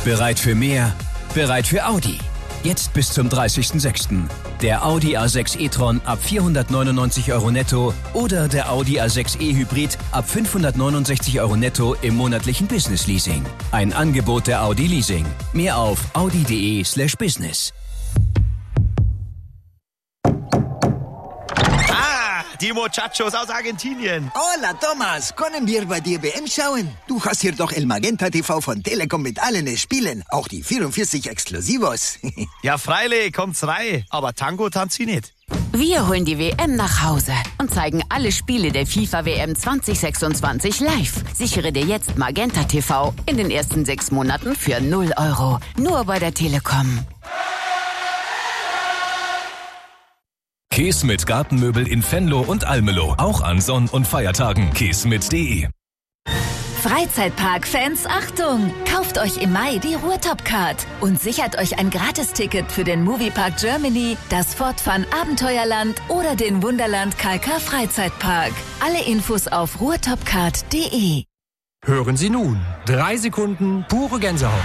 Bereit für mehr? Bereit für Audi. Jetzt bis zum 30.06. Der Audi A6 e-tron ab 499 € netto oder der Audi A6 e-Hybrid ab 569 € netto im monatlichen Business-Leasing. Ein Angebot der Audi Leasing. Mehr auf audi.de/business. Die Muchachos aus Argentinien. Hola, Thomas. Können wir bei dir WM schauen? Du hast hier doch El Magenta TV von Telekom mit allen Spielen. Auch die 44 Exklusivos. Ja, freilich, kommt's rein. Aber Tango tanzt sie nicht. Wir holen die WM nach Hause und zeigen alle Spiele der FIFA-WM 2026 live. Sichere dir jetzt Magenta TV in den ersten 6 Monaten für 0 €. Nur bei der Telekom. Kees mit Gartenmöbel in Venlo und Almelo. Auch an Sonn- und Feiertagen. keesmit.de. Freizeitpark-Fans, Achtung! Kauft euch im Mai die Ruhrtop-Card und sichert euch ein Gratisticket für den Moviepark Germany, das Fort Fun Abenteuerland oder den Wunderland Kalkar Freizeitpark. Alle Infos auf ruhrtopcard.de. Hören Sie nun 3 Sekunden pure Gänsehaut.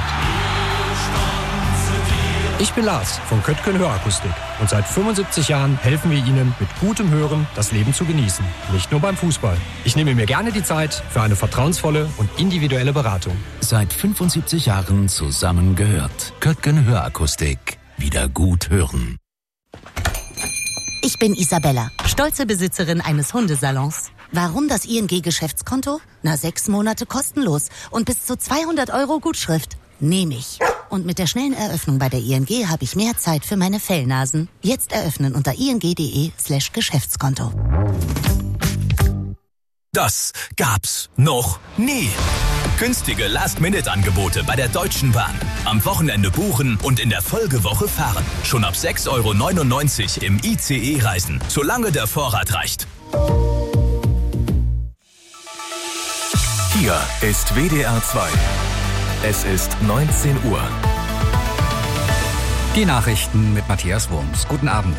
Ich bin Lars von Köttgen Hörakustik und seit 75 Jahren helfen wir Ihnen mit gutem Hören das Leben zu genießen. Nicht nur beim Fußball. Ich nehme mir gerne die Zeit für eine vertrauensvolle und individuelle Beratung. Seit 75 Jahren zusammengehört. Köttgen Hörakustik. Wieder gut hören. Ich bin Isabella, stolze Besitzerin eines Hundesalons. Warum das ING-Geschäftskonto? 6 Monate kostenlos und bis zu 200 € Gutschrift. Nehme ich. Und mit der schnellen Eröffnung bei der ING habe ich mehr Zeit für meine Fellnasen. Jetzt eröffnen unter ing.de/Geschäftskonto. Das gab's noch nie. Günstige Last-Minute-Angebote bei der Deutschen Bahn. Am Wochenende buchen und in der Folgewoche fahren. Schon ab 6,99 € im ICE reisen, solange der Vorrat reicht. Hier ist WDR 2. Es ist 19 Uhr. Die Nachrichten mit Matthias Wurms. Guten Abend.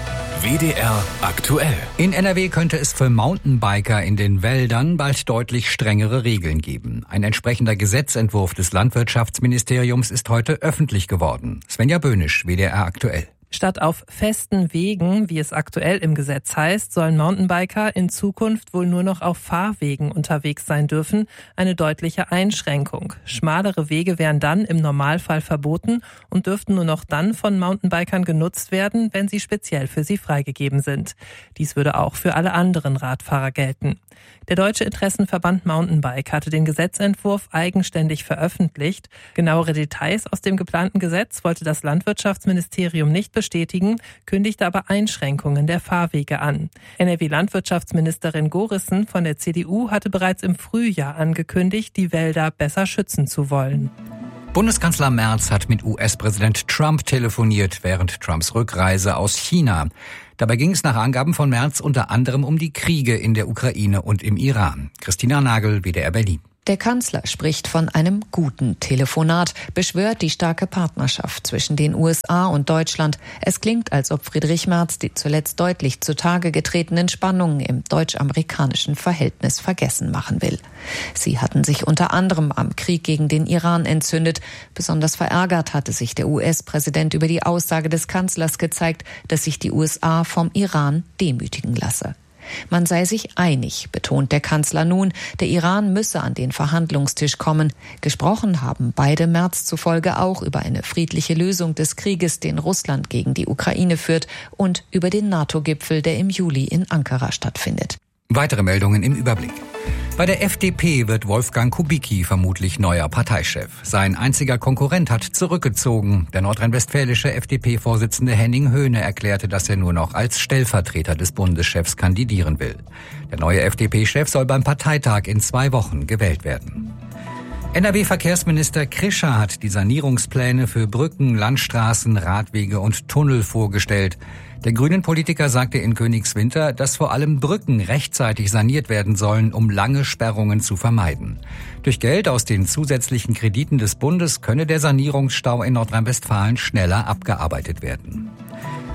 WDR aktuell. In NRW könnte es für Mountainbiker in den Wäldern bald deutlich strengere Regeln geben. Ein entsprechender Gesetzentwurf des Landwirtschaftsministeriums ist heute öffentlich geworden. Svenja Böhnisch, WDR aktuell. Statt auf festen Wegen, wie es aktuell im Gesetz heißt, sollen Mountainbiker in Zukunft wohl nur noch auf Fahrwegen unterwegs sein dürfen. Eine deutliche Einschränkung. Schmalere Wege wären dann im Normalfall verboten und dürften nur noch dann von Mountainbikern genutzt werden, wenn sie speziell für sie freigegeben sind. Dies würde auch für alle anderen Radfahrer gelten. Der Deutsche Interessenverband Mountainbike hatte den Gesetzentwurf eigenständig veröffentlicht. Genauere Details aus dem geplanten Gesetz wollte das Landwirtschaftsministerium nicht bestätigen, kündigte aber Einschränkungen der Fahrwege an. NRW-Landwirtschaftsministerin Gorissen von der CDU hatte bereits im Frühjahr angekündigt, die Wälder besser schützen zu wollen. Bundeskanzler Merz hat mit US-Präsident Trump telefoniert während Trumps Rückreise aus China. Dabei ging es nach Angaben von Merz unter anderem um die Kriege in der Ukraine und im Iran. Christina Nagel, WDR Berlin. Der Kanzler spricht von einem guten Telefonat, beschwört die starke Partnerschaft zwischen den USA und Deutschland. Es klingt, als ob Friedrich Merz die zuletzt deutlich zutage getretenen Spannungen im deutsch-amerikanischen Verhältnis vergessen machen will. Sie hatten sich unter anderem am Krieg gegen den Iran entzündet. Besonders verärgert hatte sich der US-Präsident über die Aussage des Kanzlers gezeigt, dass sich die USA vom Iran demütigen lasse. Man sei sich einig, betont der Kanzler nun, der Iran müsse an den Verhandlungstisch kommen. Gesprochen haben beide Merz zufolge auch über eine friedliche Lösung des Krieges, den Russland gegen die Ukraine führt, und über den NATO-Gipfel, der im Juli in Ankara stattfindet. Weitere Meldungen im Überblick. Bei der FDP wird Wolfgang Kubicki vermutlich neuer Parteichef. Sein einziger Konkurrent hat zurückgezogen. Der nordrhein-westfälische FDP-Vorsitzende Henning Höhne erklärte, dass er nur noch als Stellvertreter des Bundeschefs kandidieren will. Der neue FDP-Chef soll beim Parteitag in 2 Wochen gewählt werden. NRW-Verkehrsminister Krischer hat die Sanierungspläne für Brücken, Landstraßen, Radwege und Tunnel vorgestellt. Der Grünen-Politiker sagte in Königswinter, dass vor allem Brücken rechtzeitig saniert werden sollen, um lange Sperrungen zu vermeiden. Durch Geld aus den zusätzlichen Krediten des Bundes könne der Sanierungsstau in Nordrhein-Westfalen schneller abgearbeitet werden.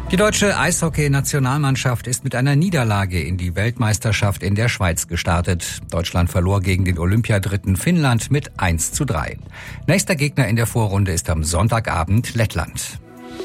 Die deutsche Eishockey-Nationalmannschaft ist mit einer Niederlage in die Weltmeisterschaft in der Schweiz gestartet. Deutschland verlor gegen den Olympiadritten Finnland mit 1:3. Nächster Gegner in der Vorrunde ist am Sonntagabend Lettland.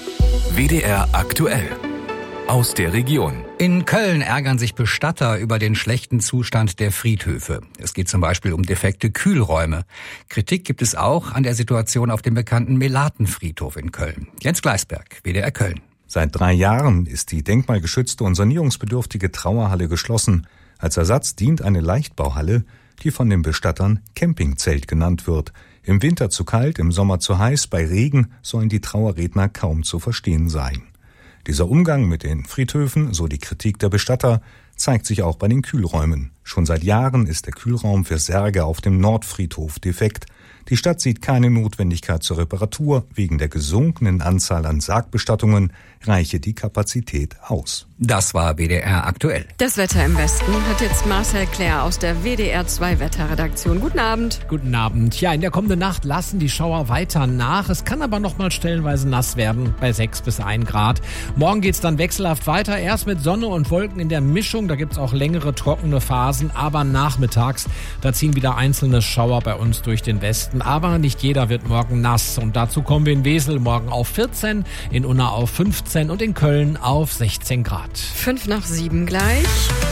WDR aktuell. Aus der Region. In Köln ärgern sich Bestatter über den schlechten Zustand der Friedhöfe. Es geht zum Beispiel um defekte Kühlräume. Kritik gibt es auch an der Situation auf dem bekannten Melatenfriedhof in Köln. Jens Gleisberg, WDR Köln. Seit 3 Jahren ist die denkmalgeschützte und sanierungsbedürftige Trauerhalle geschlossen. Als Ersatz dient eine Leichtbauhalle, die von den Bestattern Campingzelt genannt wird. Im Winter zu kalt, im Sommer zu heiß, bei Regen sollen die Trauerredner kaum zu verstehen sein. Dieser Umgang mit den Friedhöfen, so die Kritik der Bestatter, zeigt sich auch bei den Kühlräumen. Schon seit Jahren ist der Kühlraum für Särge auf dem Nordfriedhof defekt. Die Stadt sieht keine Notwendigkeit zur Reparatur. Wegen der gesunkenen Anzahl an Sargbestattungen reiche die Kapazität aus. Das war WDR aktuell. Das Wetter im Westen hat jetzt Marcel Claire aus der WDR 2 Wetterredaktion. Guten Abend. Guten Abend. Ja, in der kommenden Nacht lassen die Schauer weiter nach. Es kann aber noch mal stellenweise nass werden bei 6 bis 1 Grad. Morgen geht's dann wechselhaft weiter. Erst mit Sonne und Wolken in der Mischung. Da gibt's auch längere trockene Phasen. Aber nachmittags, da ziehen wieder einzelne Schauer bei uns durch den Westen. Aber nicht jeder wird morgen nass. Und dazu kommen wir in Wesel morgen auf 14, in Unna auf 15 und in Köln auf 16 Grad. 5 nach 7 gleich.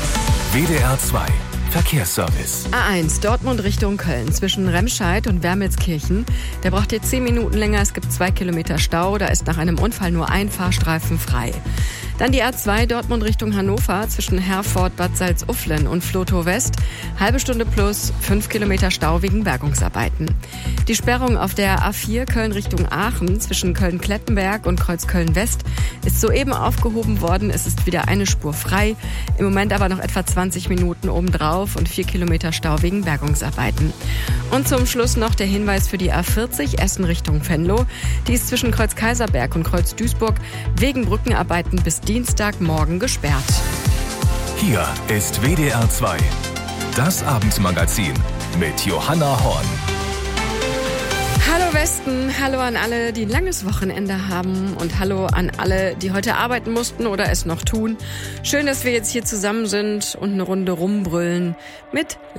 WDR 2 Verkehrsservice. A1 Dortmund Richtung Köln zwischen Remscheid und Wermelskirchen. Der braucht hier 10 Minuten länger. Es gibt 2 Kilometer Stau. Da ist nach einem Unfall nur ein Fahrstreifen frei. Dann die A2 Dortmund Richtung Hannover zwischen Herford, Bad Salzuflen und Vlotho West. Halbe Stunde plus 5 Kilometer Stau wegen Bergungsarbeiten. Die Sperrung auf der A4 Köln Richtung Aachen zwischen Köln-Klettenberg und Kreuzköln-West ist soeben aufgehoben worden. Es ist wieder eine Spur frei. Im Moment aber noch etwa 20 Minuten obendrauf und 4 Kilometer Stau wegen Bergungsarbeiten. Und zum Schluss noch der Hinweis für die A40 Essen Richtung Venlo. Die ist zwischen Kreuz-Kaiserberg und Kreuz-Duisburg wegen Brückenarbeiten bis Dienstagmorgen gesperrt. Hier ist WDR 2, das Abendmagazin mit Johanna Horn. Hallo Westen, hallo an alle, die ein langes Wochenende haben und hallo an alle, die heute arbeiten mussten oder es noch tun. Schön, dass wir jetzt hier zusammen sind und eine Runde rumbrüllen mit